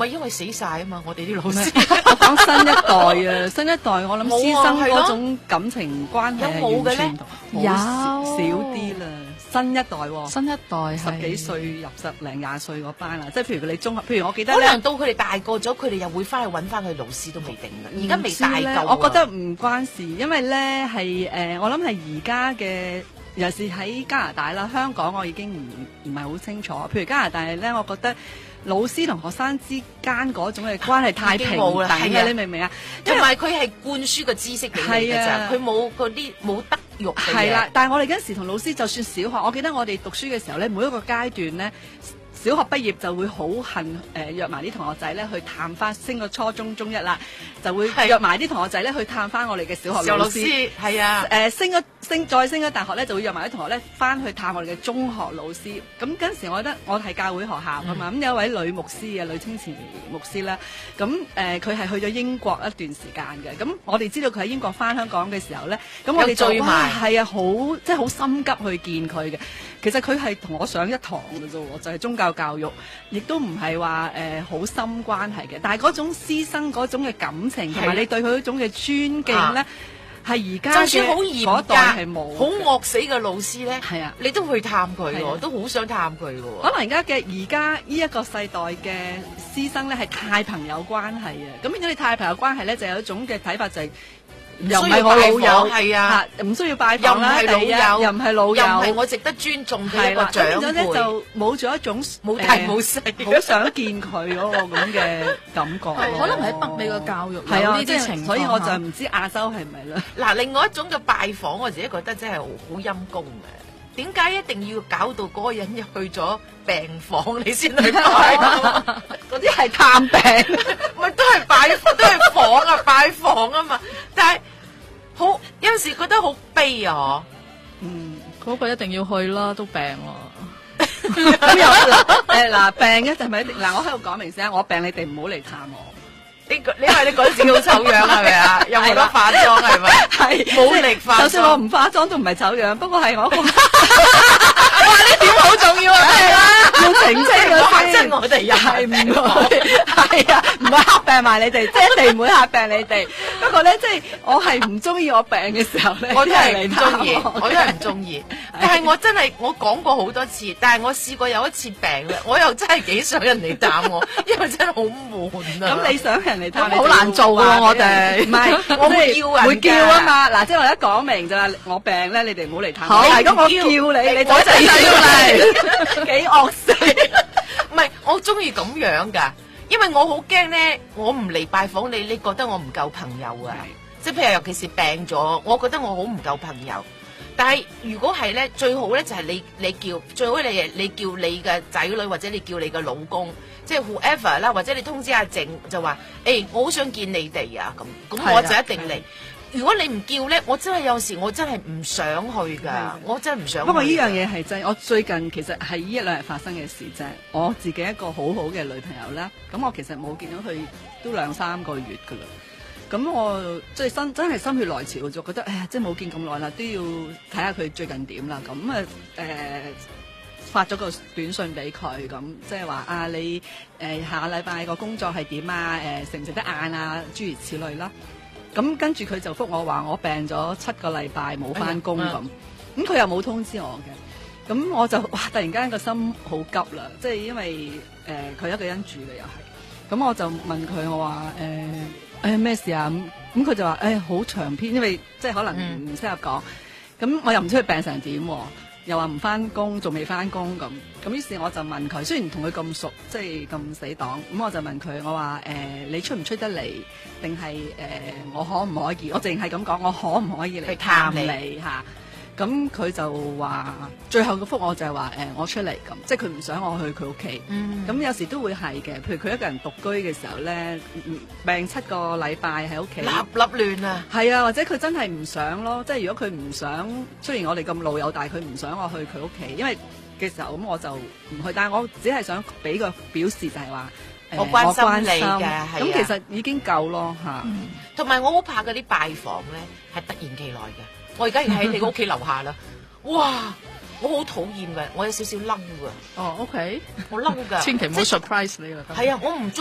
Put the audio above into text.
咪因為死晒啊嘛，我哋啲老師。 我講新一代啊，新一代我諗師生嗰種感情關係係完全唔同，少啲啦。新一代喎， 新一代 10幾歲入10零20歲嗰班啊，即係譬如你中學，譬如我記得咧， 可能到佢哋大個咗，佢哋又會翻去揾翻佢老師都未定㗎。而家未大夠。 我覺得唔關事，因為咧係我諗係而家嘅，尤其是喺加拿大啦，香港我已經唔係好清楚。譬如加拿大咧，我覺得老師同學生之間嗰種嘅關係太平等啦，你明唔明啊？ 同埋佢係灌輸個知識俾你㗎咋，佢冇嗰啲冇德育嘅嘢。 係啦，但係我哋嗰陣時同老師，就算小學，我記得我哋讀書嘅時候咧，每一個階段咧。小學畢業就會好恨約埋啲同學仔咧去探翻，升個初中中一啦，就會約埋啲同學仔咧去探翻我哋嘅小學老師。 係啊， 再升咗大學咧，就會約埋啲同學咧翻去探我哋嘅中學老師。咁嗰陣時，我覺得我係教會學校㗎嘛，咁有一位女牧師啊，女青前牧師啦，咁佢係去咗英國一段時間嘅。咁我哋知道佢喺英國翻香港嘅時候咧，咁我哋就係啊，即係好心急去見佢嘅。其實佢係同我上一堂嘅啫喎，就係宗教教育，亦都唔係話好深關係嘅。但係嗰種師生嗰種嘅感情，同埋你對佢嗰種嘅尊敬咧，係而家就算好嚴格、 嗰代係冇， 好惡死嘅老師咧， 係啊， 你都去探佢喎，都好想探佢喎。 可能而家呢一個世代嘅師生咧係太朋友關係啊，咁變咗你太朋友關係咧，就有一種嘅睇法就係。又唔係我老友， 係啊， 唔需要拜訪啦， 又唔係老友， 又唔係老友， 又唔係我值得尊重嘅一個長輩。 咁咧就冇咗一種冇大冇細， 好想見佢嗰個咁嘅感覺。 可能喺北美嘅教育有呢啲情況， 所以我就唔知亞洲係咪啦。 嗱，另外一種嘅拜訪，我自己覺得真係好陰功嘅。點解一定要搞到嗰個人入去咗病房你先去拜？ 嗰啲係探病， 咪都係拜都係訪啊，拜訪啊嘛。但係好有陣時覺得好悲啊！ 嗰個一定要去啦，都病喎。 咁又嗱病一定咪嗱，我喺度講明先，我病你哋唔好嚟探我。 你話你嗰陣時好醜樣係咪啊？又冇得化妝係咪？ 係冇力化妝。 就算我唔化妝都唔係醜樣，不過係我。 哇！呢點好重要啊！係啊， 要澄清嘅先，我哋又係唔會，係啊，唔係嚇病埋你哋，即係一定唔會嚇病你哋。不過咧，即係我係唔中意我病嘅時候咧， 我都係唔中意，我都係唔中意。但係我真係我講過好多次，但係我試過有一次病咧，我又真係幾想人嚟探我，因為真係好悶啊。 咁你想人嚟探， 好難做喎，我哋唔係， 我會叫人， 會叫啊嘛。嗱，即係我一講明就係我病咧，你哋唔好嚟探我。 好， 如果我叫你，你就一定要嚟，幾惡死。 唔係，我中意咁樣噶，因為我好驚咧，我唔嚟拜訪你，你覺得我唔夠朋友啊？即係譬如尤其是病咗，我覺得我好唔夠朋友。但係如果係咧，最好咧就係你叫，最好你叫你嘅仔女或者你叫你嘅老公，即係 whoever 啦，或者你通知阿靜就話，我好想見你哋啊，咁我就一定嚟。如果你唔叫咧，我真係有時我真係唔想去噶，我真係唔想去。 不過呢樣嘢係真，我最近其實係呢一兩日發生嘅事啫。我自己一個好好嘅女朋友啦，咁我其實冇見到佢都2-3個月噶啦。咁我即係真係心血來潮，就覺得即係冇見咁耐啦，都要睇下佢最近點啦。咁發咗個短信俾佢，咁即係話你下禮拜個工作係點啊？食唔食得晏啊？諸如此類啦。咁跟住佢就覆我話我病咗7個禮拜冇返工咁，咁佢又冇通知我嘅，咁我就哇突然間個心好急啦，即係因為佢一個人住嘅又係，咁我就問佢我話咩事啊？咁佢就話好長篇，因為即係可能唔適合講，咁我又唔知佢病成點喎。又話唔返工，仲未返工咁於是我就問佢，雖然同佢咁熟，即係咁死黨，咁我就問佢，我話你出唔出得嚟，定係我可唔可以？我淨係咁講，我可唔可以嚟探你嚇？咁佢就話，最後個覆我就係話我出嚟咁，即係佢唔想我去佢屋企。咁有時都會係嘅，譬如佢一個人獨居嘅時候咧，病7個禮拜喺屋企， 立亂啊！ 係啊，或者佢真係唔想咯，即係如果佢唔想，雖然我哋咁老友，但係佢唔想我去佢屋企，因為嘅時候咁我就唔去，但係我只係想俾個表示就係話我關心你嘅， 咁其實已經夠咯嚇。 同埋我好怕嗰啲拜訪咧係突然其來嘅。我而家喺你屋企樓下啦，哇！我好討厭嘅，我有少少嬲㗎。 哦，OK， 我嬲㗎， 千祈唔好 surprise 你啦。 係啊，我唔